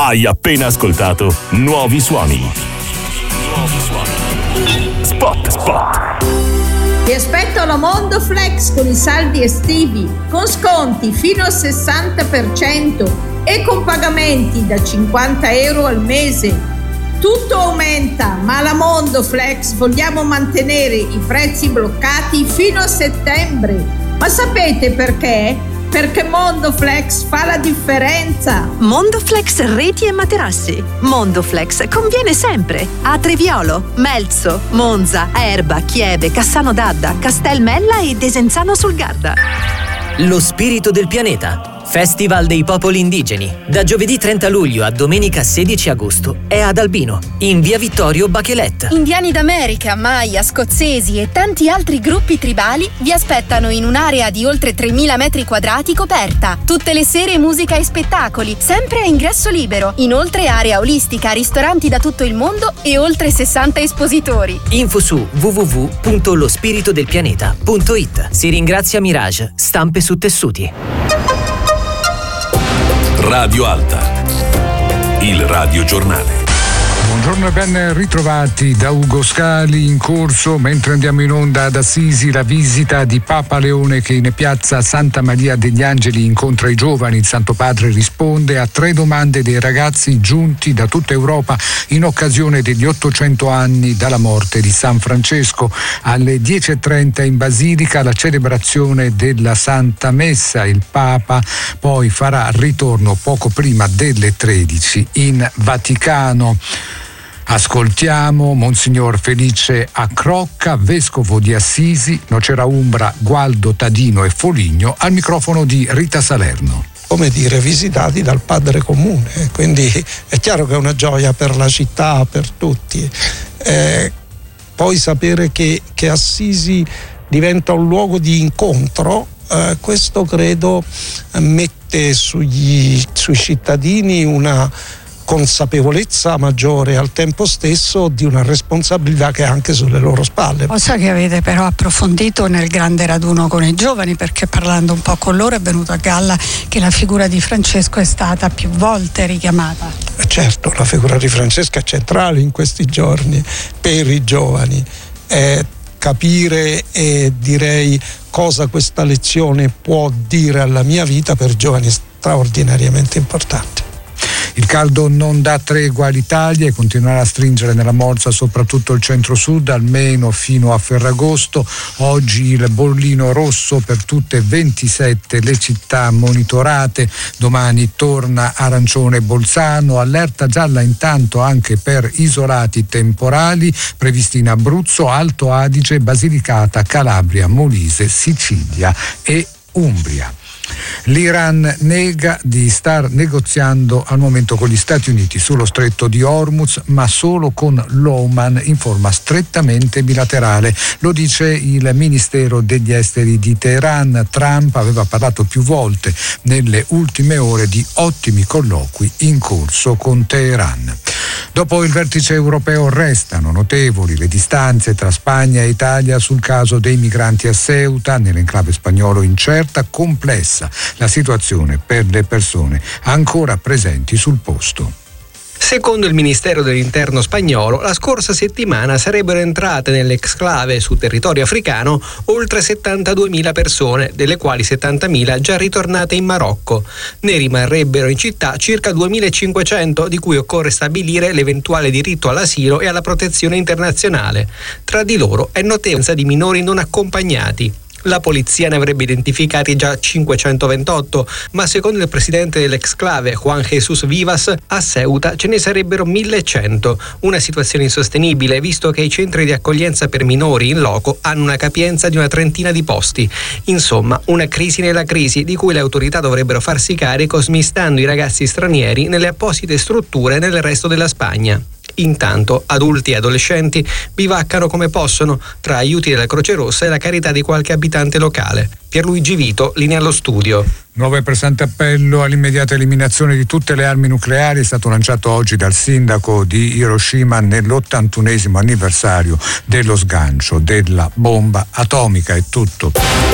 Hai appena ascoltato Nuovi Suoni. Spot. Ti aspetto alla Mondo Flex con i saldi estivi, con sconti fino al 60% e con pagamenti da 50 euro al mese. Tutto aumenta, ma alla Mondo Flex vogliamo mantenere i prezzi bloccati fino a settembre. Ma sapete perché? Perché Mondoflex fa la differenza. Mondoflex reti e materassi. Mondoflex conviene sempre. A Treviolo, Melzo, Monza, Erba, Chieve, Cassano d'Adda, Castelmella e Desenzano sul Garda. Lo spirito del pianeta. Festival dei popoli indigeni. Da giovedì 30 luglio a domenica 16 agosto è ad Albino, in via Vittorio Bachelet. Indiani d'America, Maya, scozzesi e tanti altri gruppi tribali vi aspettano in un'area di oltre 3.000 metri quadrati coperta. Tutte le sere musica e spettacoli, sempre a ingresso libero. Inoltre area olistica, ristoranti da tutto il mondo e oltre 60 espositori. Info su www.lospiritodelpianeta.it. Si ringrazia Mirage, stampe su tessuti. Radio Alta, il radiogiornale. Buongiorno e ben ritrovati da Ugo Scali. In corso, mentre andiamo in onda ad Assisi, la visita di Papa Leone che in piazza Santa Maria degli Angeli incontra i giovani. Il Santo Padre risponde a 3 domande dei ragazzi giunti da tutta Europa in occasione degli 800 anni dalla morte di San Francesco. Alle 10:30 in Basilica la celebrazione della Santa Messa. Il Papa poi farà ritorno poco prima delle 13 in Vaticano. Ascoltiamo Monsignor Felice Accrocca, vescovo di Assisi, Nocera Umbra, Gualdo, Tadino e Foligno, al microfono di Rita Salerno. Come dire, visitati dal Padre Comune, quindi è chiaro che è una gioia per la città, per tutti. Poi sapere che Assisi diventa un luogo di incontro, questo credo mette sui cittadini una consapevolezza maggiore, al tempo stesso di una responsabilità che è anche sulle loro spalle. Cosa che avete però approfondito nel grande raduno con i giovani, perché parlando un po' con loro è venuto a galla che la figura di Francesco è stata più volte richiamata. Certo, la figura di Francesco è centrale in questi giorni per i giovani. Capire e direi cosa questa lezione può dire alla mia vita per giovani è straordinariamente importante. Il caldo non dà tregua all'Italia e continuerà a stringere nella morsa soprattutto il centro-sud, almeno fino a Ferragosto. Oggi il bollino rosso per tutte 27 le città monitorate. Domani torna arancione Bolzano, allerta gialla intanto anche per isolati temporali previsti in Abruzzo, Alto Adige, Basilicata, Calabria, Molise, Sicilia e Umbria. L'Iran nega di star negoziando al momento con gli Stati Uniti sullo stretto di Hormuz, ma solo con l'Oman in forma strettamente bilaterale. Lo dice il Ministero degli Esteri di Teheran. Trump aveva parlato più volte nelle ultime ore di ottimi colloqui in corso con Teheran. Dopo il vertice europeo restano notevoli le distanze tra Spagna e Italia sul caso dei migranti a Ceuta, nell'enclave spagnolo incerta, complessa la situazione per le persone ancora presenti sul posto. Secondo il Ministero dell'Interno spagnolo, la scorsa settimana sarebbero entrate nell'exclave su territorio africano oltre 72.000 persone, delle quali 70.000 già ritornate in Marocco. Ne rimarrebbero in città circa 2.500, di cui occorre stabilire l'eventuale diritto all'asilo e alla protezione internazionale. Tra di loro è notevole di minori non accompagnati. La polizia ne avrebbe identificati già 528, ma secondo il presidente dell'exclave Juan Jesús Vivas, a Ceuta ce ne sarebbero 1.100. Una situazione insostenibile, visto che i centri di accoglienza per minori in loco hanno una capienza di una trentina di posti. Insomma, una crisi nella crisi, di cui le autorità dovrebbero farsi carico smistando i ragazzi stranieri nelle apposite strutture nel resto della Spagna. Intanto adulti e adolescenti bivaccano come possono, tra aiuti della Croce Rossa e la carità di qualche abitante locale. Pierluigi Vito, linea allo studio. Nuovo e pressante appello all'immediata eliminazione di tutte le armi nucleari è stato lanciato oggi dal sindaco di Hiroshima nell'81esimo anniversario dello sgancio della bomba atomica. È tutto.